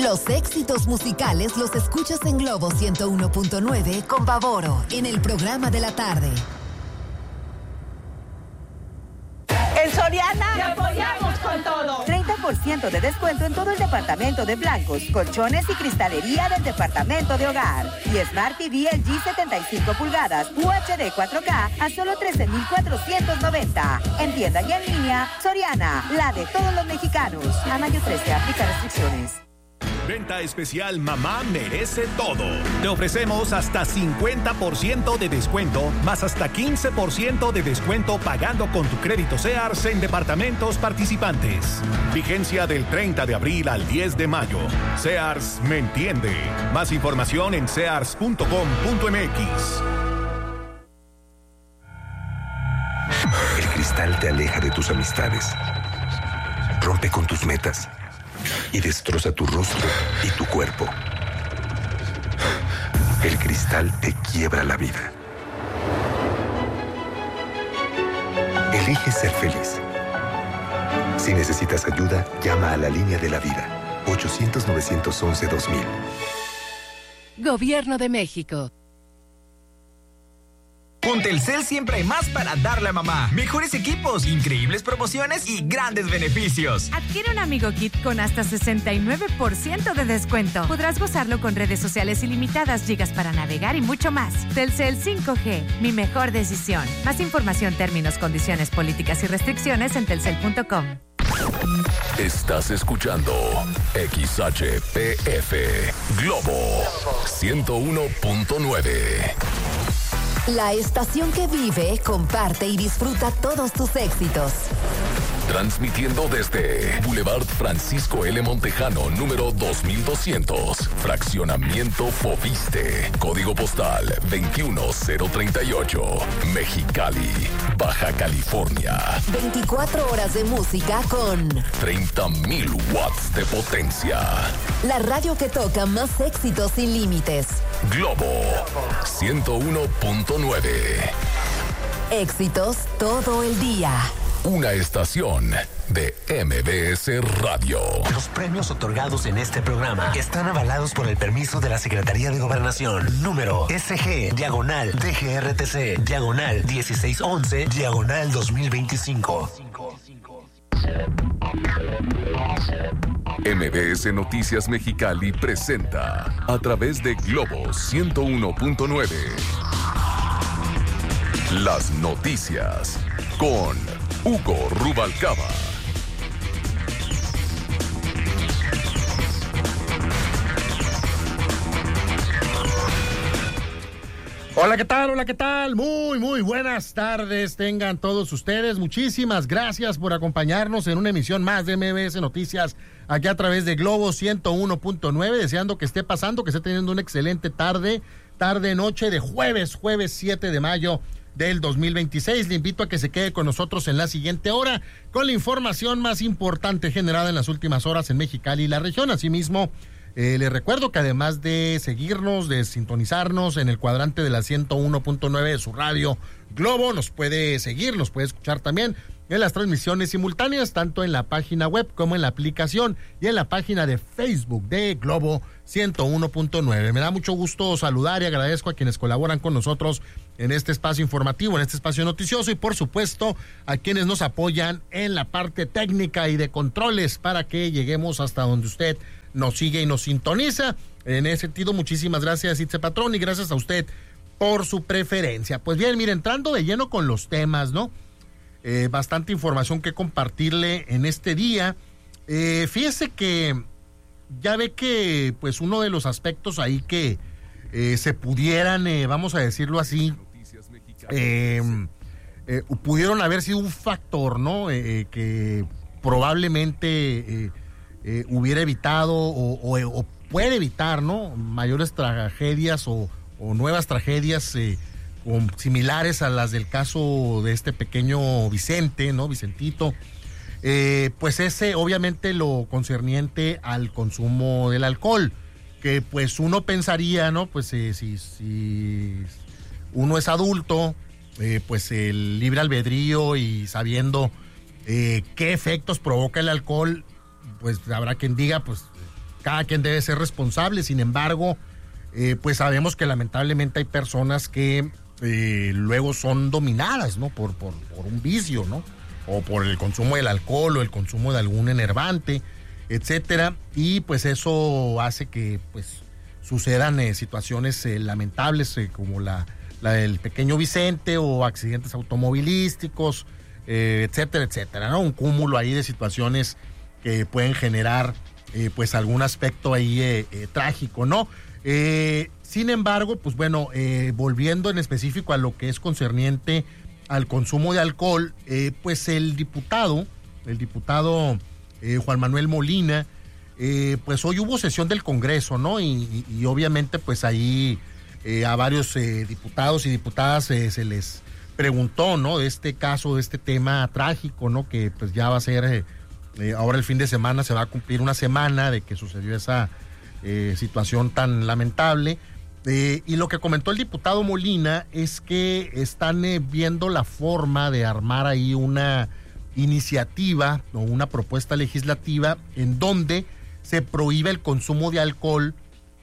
Los éxitos musicales los escuchas en Globo 101.9 con Pavoro en el programa de la tarde. En Soriana ¡te apoyamos con todo! 30% de descuento en todo el departamento de blancos, colchones y cristalería del departamento de hogar. Y Smart TV LG 75 pulgadas UHD 4K a solo 13,490. En tienda y en línea, Soriana, la de todos los mexicanos. A mayo 13, aplica restricciones. Venta especial Mamá Merece Todo. Te ofrecemos hasta 50% de descuento, más hasta 15% de descuento pagando con tu crédito Sears en departamentos participantes. Vigencia del 30 de abril al 10 de mayo. Sears me entiende. Más información en sears.com.mx. El cristal te aleja de tus amistades. Rompe con tus metas. Y destroza tu rostro y tu cuerpo. El cristal te quiebra la vida. Elige ser feliz. Si necesitas ayuda, llama a la línea de la vida. 800-911-2000. Gobierno de México. Con Telcel siempre hay más para darle a mamá. Mejores equipos, increíbles promociones y grandes beneficios. Adquiere un Amigo Kit con hasta 69% de descuento. Podrás gozarlo con redes sociales ilimitadas, gigas para navegar y mucho más. Telcel 5G, mi mejor decisión. Más información, términos, condiciones, políticas y restricciones en telcel.com. Estás escuchando XHPF Globo 101.9. La estación que vive, comparte y disfruta todos tus éxitos. Transmitiendo desde Boulevard Francisco L. Montejano, número 2200, Fraccionamiento Foviste, Código Postal 21038, Mexicali, Baja California. 24 horas de música con 30,000 watts de potencia. La radio que toca más éxitos sin límites. Globo 101.9. Éxitos todo el día. Una estación de MBS Radio. Los premios otorgados en este programa están avalados por el permiso de la Secretaría de Gobernación. Número SG/DGRTC/1611/2025. MBS Noticias Mexicali presenta a través de Globo 101.9 las noticias con Hugo Rubalcaba. Hola, ¿qué tal? Hola, ¿qué tal? Muy buenas tardes tengan todos ustedes. Muchísimas gracias por acompañarnos en una emisión más de MBS Noticias aquí a través de Globo 101.9. Deseando que esté pasando, que esté teniendo una excelente noche de jueves 7 de mayo del 2026. Le invito a que se quede con nosotros en la siguiente hora con la información más importante generada en las últimas horas en Mexicali y la región. Asimismo, les recuerdo que además de seguirnos, de sintonizarnos en el cuadrante de la 101.9 de su radio Globo, nos puede seguir, nos puede escuchar también en las transmisiones simultáneas, tanto en la página web como en la aplicación y en la página de Facebook de Globo 101.9. Me da mucho gusto saludar y agradezco a quienes colaboran con nosotros en este espacio informativo, en este espacio noticioso y por supuesto a quienes nos apoyan en la parte técnica y de controles para que lleguemos hasta donde usted nos sigue y nos sintoniza. En ese sentido, muchísimas gracias, Itze Patrón, y gracias a usted por su preferencia. Pues bien, mire, entrando de lleno con los temas, ¿no? Bastante información que compartirle en este día. Fíjese que ya ve que pues uno de los aspectos ahí que se pudieran, vamos a decirlo así, pudieron haber sido un factor, ¿no? Que probablemente hubiera evitado o puede evitar, ¿no? Mayores tragedias o nuevas tragedias similares a las del caso de este pequeño Vicente, ¿no? Vicentito. Pues ese, obviamente, lo concerniente al consumo del alcohol, que pues uno pensaría, ¿no? Pues si uno es adulto, pues el libre albedrío y sabiendo qué efectos provoca el alcohol, pues habrá quien diga, pues cada quien debe ser responsable. Sin embargo, pues sabemos que lamentablemente hay personas que luego son dominadas, ¿no? Por un vicio, ¿no? O por el consumo del alcohol o el consumo de algún enervante, etcétera, y pues eso hace que pues sucedan situaciones lamentables como la del pequeño Vicente, o accidentes automovilísticos, etcétera, etcétera, ¿no? Un cúmulo ahí de situaciones que pueden generar pues algún aspecto ahí trágico, ¿no? Sin embargo, pues bueno, volviendo en específico a lo que es concerniente al consumo de alcohol, pues el diputado Juan Manuel Molina, pues hoy hubo sesión del Congreso, ¿no? Y obviamente pues ahí a varios diputados y diputadas se les preguntó, ¿no? De este caso, de este tema trágico, ¿no? Que pues ya va a ser, ahora el fin de semana se va a cumplir una semana de que sucedió esa situación tan lamentable. Y lo que comentó el diputado Molina es que están viendo la forma de armar ahí una iniciativa o una propuesta legislativa en donde se prohíbe el consumo de alcohol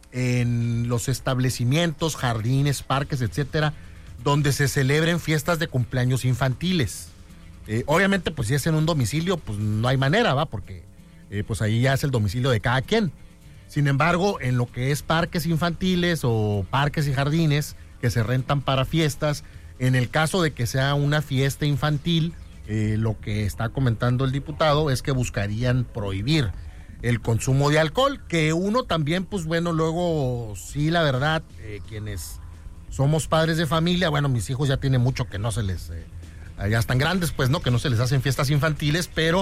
en los establecimientos, jardines, parques, etcétera, donde se celebren fiestas de cumpleaños infantiles. Obviamente, pues si es en un domicilio, pues no hay manera, ¿va? Porque pues ahí ya es el domicilio de cada quien. Sin embargo, en lo que es parques infantiles o parques y jardines que se rentan para fiestas, en el caso de que sea una fiesta infantil, lo que está comentando el diputado es que buscarían prohibir el consumo de alcohol, que uno también, pues bueno, luego sí, la verdad, quienes somos padres de familia, bueno, mis hijos ya tienen mucho que no se les, ya están grandes, pues, ¿no? Que no se les hacen fiestas infantiles, pero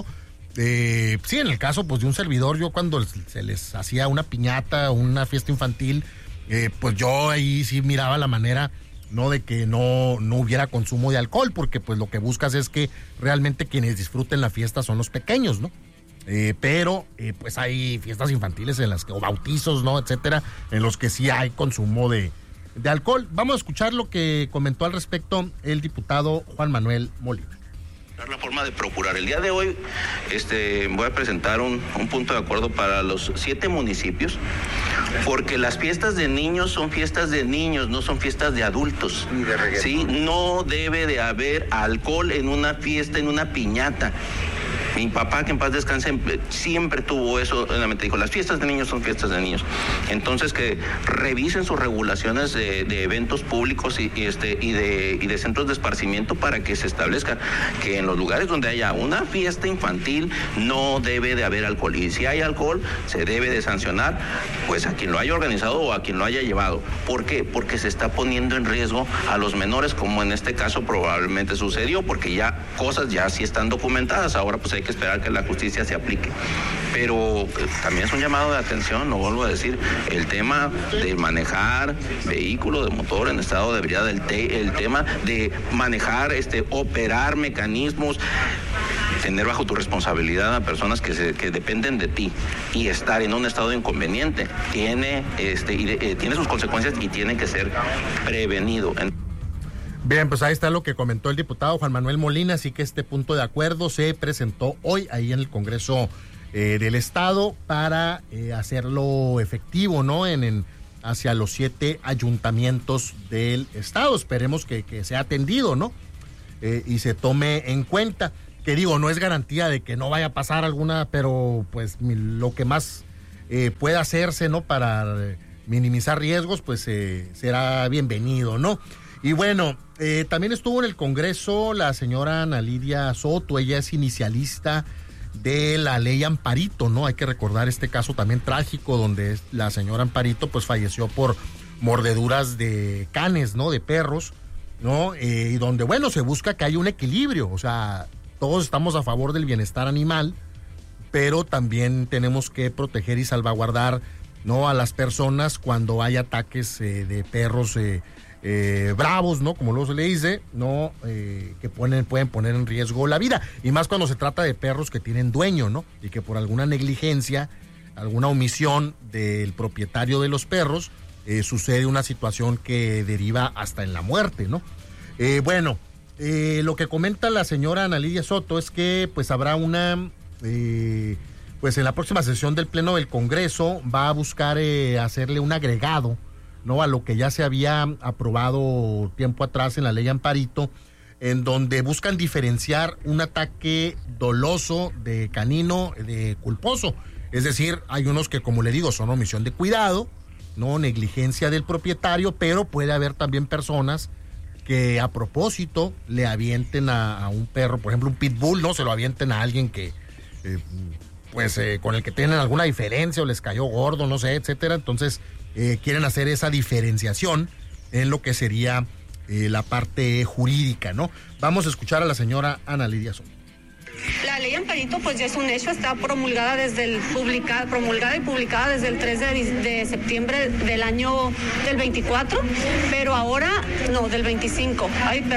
sí, en el caso pues de un servidor, yo cuando se les hacía una piñata, una fiesta infantil, pues yo ahí sí miraba la manera, no de que no hubiera consumo de alcohol, porque pues lo que buscas es que realmente quienes disfruten la fiesta son los pequeños, ¿no? Pero pues hay fiestas infantiles en las que, o bautizos, ¿no? Etcétera, en los que sí hay consumo de alcohol. Vamos a escuchar lo que comentó al respecto el diputado Juan Manuel Molina. La forma de procurar. El día de hoy voy a presentar un punto de acuerdo para los 7 municipios, porque las fiestas de niños son fiestas de niños, no son fiestas de adultos. Ni de reggaetón. Sí, no debe de haber alcohol en una fiesta, en una piñata. Mi papá, que en paz descanse, siempre tuvo eso en la mente. Dijo, las fiestas de niños son fiestas de niños. Entonces, que revisen sus regulaciones de eventos públicos y de centros de esparcimiento, para que se establezca que en los lugares donde haya una fiesta infantil no debe de haber alcohol. Y si hay alcohol, se debe de sancionar pues a quien lo haya organizado o a quien lo haya llevado. ¿Por qué? Porque se está poniendo en riesgo a los menores, como en este caso probablemente sucedió, porque ya cosas ya sí están documentadas. Ahora pues hay que esperar que la justicia se aplique. Pero también es un llamado de atención, lo vuelvo a decir, el tema de manejar vehículo de motor en estado de ebriedad, el tema de manejar, operar mecanismos, tener bajo tu responsabilidad a personas que dependen de ti, y estar en un estado de inconveniente tiene sus consecuencias y tiene que ser prevenido. Bien, pues ahí está lo que comentó el diputado Juan Manuel Molina, así que este punto de acuerdo se presentó hoy ahí en el Congreso del Estado para hacerlo efectivo, ¿no? Hacia los 7 ayuntamientos del Estado. Esperemos que sea atendido, ¿no? Y se tome en cuenta. Que digo, no es garantía de que no vaya a pasar alguna, pero pues lo que más pueda hacerse, ¿no? Para minimizar riesgos, pues será bienvenido, ¿no? Y bueno, también estuvo en el Congreso la señora Ana Lidia Soto. Ella es inicialista de la ley Amparito, ¿no? Hay que recordar este caso también trágico, donde la señora Amparito pues falleció por mordeduras de canes, ¿no? De perros, ¿no? Y donde, bueno, se busca que haya un equilibrio. O sea, todos estamos a favor del bienestar animal, pero también tenemos que proteger y salvaguardar, ¿no? A las personas cuando hay ataques de perros bravos, ¿no? Como luego se le dice, ¿no? Que pueden poner en riesgo la vida. Y más cuando se trata de perros que tienen dueño, ¿no? Y que por alguna negligencia, alguna omisión del propietario de los perros, sucede una situación que deriva hasta en la muerte, ¿no? Bueno, lo que comenta la señora Ana Lidia Soto es que pues habrá una pues en la próxima sesión del Pleno del Congreso va a buscar hacerle un agregado, ¿no?, a lo que ya se había aprobado tiempo atrás en la ley Amparito, en donde buscan diferenciar un ataque doloso de canino de culposo. Es decir, hay unos que, como le digo, son omisión de cuidado, no negligencia del propietario, pero puede haber también personas que a propósito le avienten a un perro, por ejemplo un pitbull, no se lo avienten a alguien que con el que tienen alguna diferencia o les cayó gordo, no sé, etcétera. Entonces quieren hacer esa diferenciación en lo que sería la parte jurídica, ¿no? Vamos a escuchar a la señora Ana Lidia Soto. La ley Amparito pues ya es un hecho, está promulgada y publicada desde el 3 de septiembre del año del 24, pero ahora, no, del 25,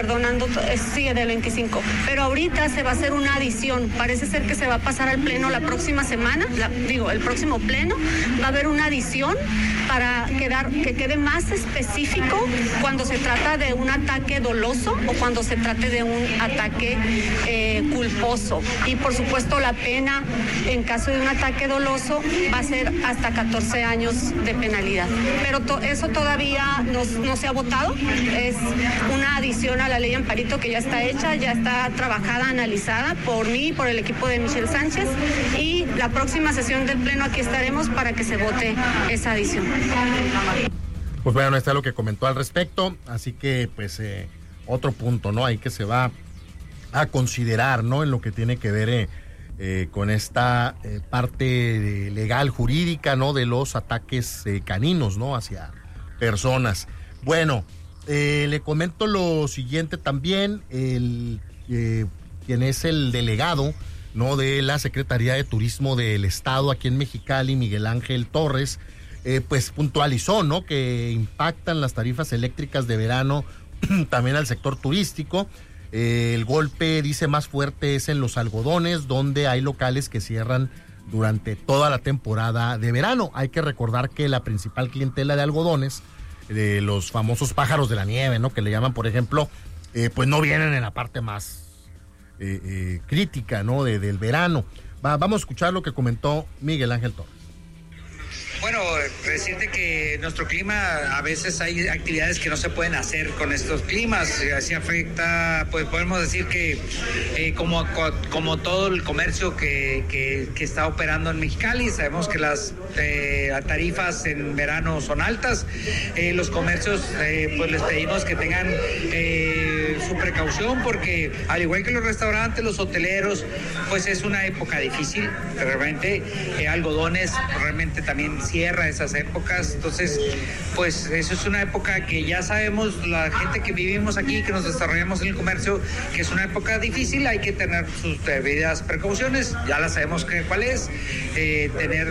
del 25, pero ahorita se va a hacer una adición, parece ser que se va a pasar al pleno la próxima semana, el próximo pleno, va a haber una adición para que quede más específico cuando se trata de un ataque doloso o cuando se trate de un ataque culposo. Y por supuesto la pena en caso de un ataque doloso va a ser hasta 14 años de penalidad. Pero eso todavía no se ha votado, es una adición a la ley Amparito que ya está hecha, ya está trabajada, analizada por mí y por el equipo de Michelle Sánchez, y la próxima sesión del Pleno aquí estaremos para que se vote esa adición. Pues bueno, está lo que comentó al respecto, así que pues otro punto, ¿no? Ahí que se va a considerar, ¿no?, en lo que tiene que ver con esta parte legal, jurídica, ¿no?, de los ataques caninos, ¿no?, hacia personas. Bueno, le comento lo siguiente también, quien es el delegado, ¿no?, de la Secretaría de Turismo del Estado aquí en Mexicali, Miguel Ángel Torres, pues puntualizó, ¿no?, que impactan las tarifas eléctricas de verano también al sector turístico. El golpe, dice, más fuerte es en los algodones, donde hay locales que cierran durante toda la temporada de verano. Hay que recordar que la principal clientela de algodones, de los famosos pájaros de la nieve, ¿no?, que le llaman, por ejemplo, pues no vienen en la parte más crítica, ¿no?, del verano. Vamos a escuchar lo que comentó Miguel Ángel Torres. Bueno, decirte que nuestro clima, a veces hay actividades que no se pueden hacer con estos climas, así afecta, pues podemos decir que como todo el comercio que está operando en Mexicali, sabemos que las tarifas en verano son altas, los comercios pues les pedimos que tengan su precaución, porque al igual que los restaurantes, los hoteleros, pues es una época difícil, realmente algodones realmente también cierra esas épocas, entonces pues eso es una época que ya sabemos la gente que vivimos aquí, que nos desarrollamos en el comercio, que es una época difícil, hay que tener sus debidas precauciones, ya la sabemos cuál es, tener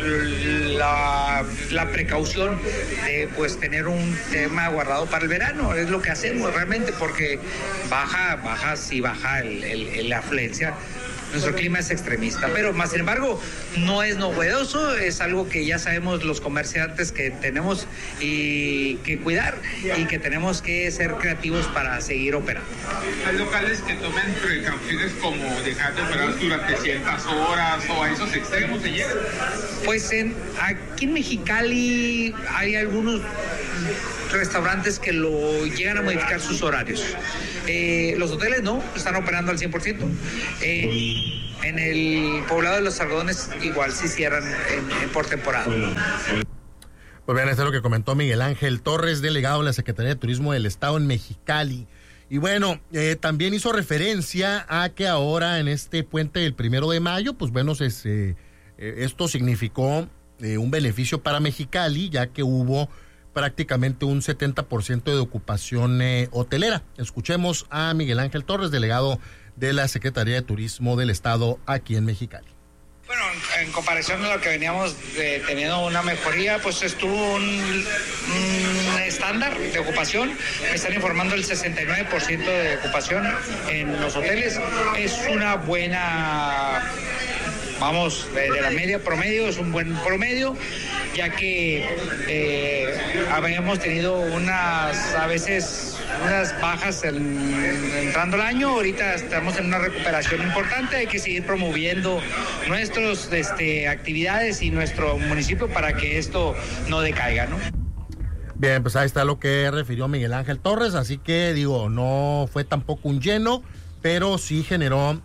la precaución de pues tener un tema guardado para el verano, es lo que hacemos realmente, porque baja la afluencia. Nuestro clima es extremista, pero más sin embargo no es novedoso, es algo que ya sabemos los comerciantes que tenemos y que cuidar y que tenemos que ser creativos para seguir operando. ¿Hay locales que tomen precauciones como dejar de operar durante ciertas horas o a esos extremos se llegan? Pues aquí en Mexicali hay algunos restaurantes que lo llegan a modificar sus horarios. Los hoteles no, están operando al 100%. En el poblado de los algodones igual sí cierran por temporada. Pues bien, esto es lo que comentó Miguel Ángel Torres, delegado de la Secretaría de Turismo del Estado en Mexicali. Y bueno, también hizo referencia a que ahora en este puente del 1 de mayo, pues bueno, esto significó un beneficio para Mexicali, ya que hubo prácticamente un 70% de ocupación hotelera. Escuchemos a Miguel Ángel Torres, delegado de la Secretaría de Turismo del Estado aquí en Mexicali. Bueno, en comparación a lo que veníamos teniendo una mejoría, pues estuvo un estándar de ocupación. Me están informando el 69% de ocupación en los hoteles. Es una buena, vamos, de la media promedio, es un buen promedio, ya que habíamos tenido unas, a veces, unas bajas entrando el año. Ahorita estamos en una recuperación importante. Hay que seguir promoviendo nuestras actividades y nuestro municipio para que esto no decaiga, ¿no? Bien, pues ahí está lo que refirió Miguel Ángel Torres, así que digo, no fue tampoco un lleno, pero sí generó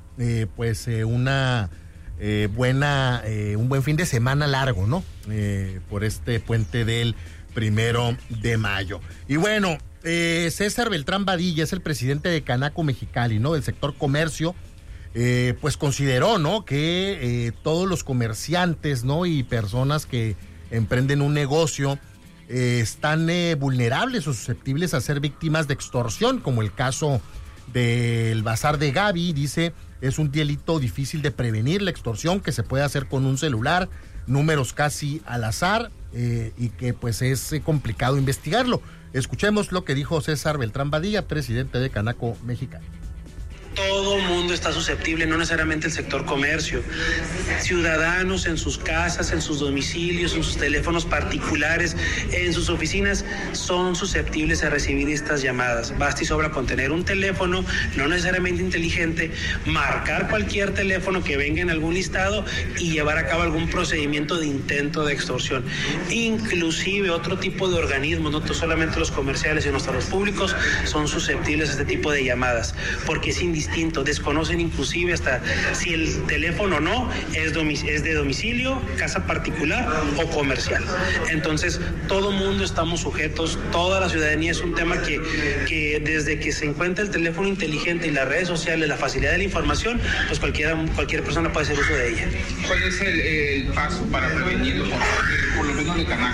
un buen fin de semana largo, ¿no? Por este puente del 1 de mayo. Y bueno, César Beltrán Badilla es el presidente de Canaco Mexicali, ¿no? Del sector comercio, pues consideró, ¿no? Que todos los comerciantes, ¿no? Y personas que emprenden un negocio están vulnerables o susceptibles a ser víctimas de extorsión, como el caso del Bazar de Gaby. Dice, es un delito difícil de prevenir, la extorsión, que se puede hacer con un celular, números casi al azar, y que pues es complicado investigarlo. Escuchemos lo que dijo César Beltrán Badilla, presidente de Canaco Mexicali. Todo mundo está susceptible, no necesariamente el sector comercio. Ciudadanos en sus casas, en sus domicilios, en sus teléfonos particulares, en sus oficinas, son susceptibles a recibir estas llamadas. Basta y sobra con tener un teléfono, no necesariamente inteligente, marcar cualquier teléfono que venga en algún listado y llevar a cabo algún procedimiento de intento de extorsión. Inclusive otro tipo de organismos, no solamente los comerciales, sino hasta los públicos, son susceptibles a este tipo de llamadas, porque es indistinto, desconocen inclusive hasta si el teléfono no es de domicilio, casa particular o comercial. Entonces, todo mundo estamos sujetos, toda la ciudadanía. Es un tema que desde que se encuentra el teléfono inteligente y las redes sociales, la facilidad de la información, pues cualquier persona puede hacer uso de ella. ¿Cuál es el paso para prevenirlo por lo menos de Canaco?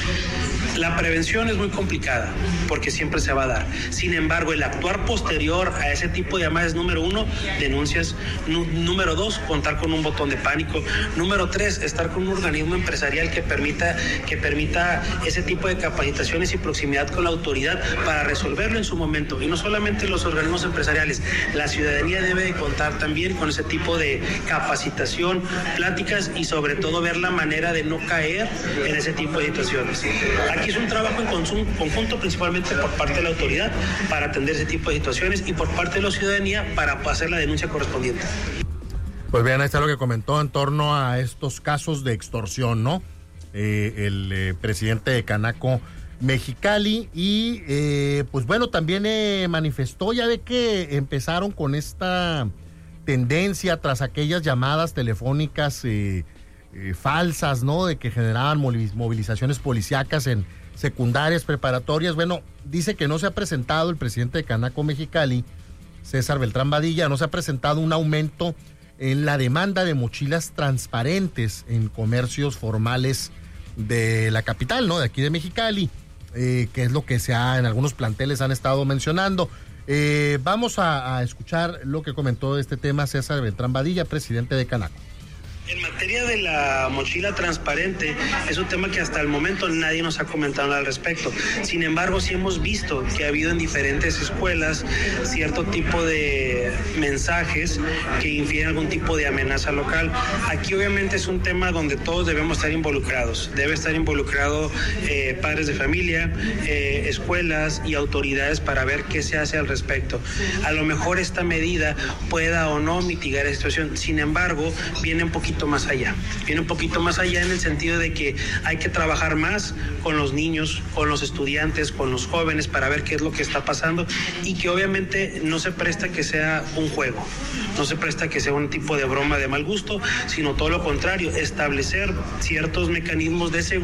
La prevención es muy complicada porque siempre se va a dar. Sin embargo, el actuar posterior a ese tipo de llamadas, número 1, denuncias. Número 2, contar con un botón de pánico. Número 3, estar con un organismo empresarial que permita ese tipo de capacitaciones y proximidad con la autoridad para resolverlo en su momento. Y no solamente los organismos empresariales, la ciudadanía debe de contar también con ese tipo de capacitación, pláticas y sobre todo ver la manera de no caer en ese tipo de situaciones. Aquí es un trabajo en conjunto, principalmente por parte de la autoridad para atender ese tipo de situaciones y por parte de la ciudadanía para hacer la denuncia correspondiente. Pues bien, ahí está lo que comentó en torno a estos casos de extorsión, ¿no? El presidente de Canaco Mexicali. Y pues bueno, también manifestó, ya ve que empezaron con esta tendencia tras aquellas llamadas telefónicas falsas, ¿no? De que generaban movilizaciones policíacas en secundarias, preparatorias. Bueno, dice que no se ha presentado, el presidente de Canaco Mexicali, César Beltrán Badilla, no se ha presentado un aumento en la demanda de mochilas transparentes en comercios formales de la capital, ¿no? De aquí de Mexicali, que es lo que en algunos planteles han estado mencionando. Vamos a escuchar lo que comentó de este tema César Beltrán Badilla, presidente de Canaco. En materia de la mochila transparente, es un tema que hasta el momento nadie nos ha comentado al respecto. Sin embargo, sí hemos visto que ha habido en diferentes escuelas cierto tipo de mensajes que infieren algún tipo de amenaza local. Aquí obviamente es un tema donde todos debemos estar involucrados. Debe estar involucrado padres de familia, escuelas y autoridades para ver qué se hace al respecto. A lo mejor esta medida pueda o no mitigar la situación. Sin embargo, viene un poquito más allá. Viene un poquito más allá en el sentido de que hay que trabajar más con los niños, con los estudiantes, con los jóvenes para ver qué es lo que está pasando y que obviamente no se presta que sea un juego, no se presta que sea un tipo de broma de mal gusto, sino todo lo contrario, establecer ciertos mecanismos de seguridad